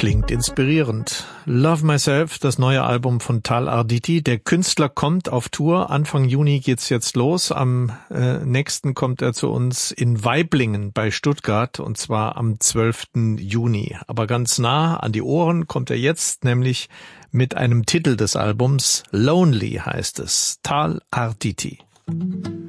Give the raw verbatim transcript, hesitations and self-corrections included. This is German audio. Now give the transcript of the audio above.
Klingt inspirierend. Love Myself, das neue Album von Tal Arditi. Der Künstler kommt auf Tour. Anfang Juni geht's jetzt los. Am äh, nächsten kommt er zu uns in Waiblingen bei Stuttgart, und zwar am zwölften Juni. Aber ganz nah an die Ohren kommt er jetzt, nämlich mit einem Titel des Albums. Lonely heißt es. Tal Arditi.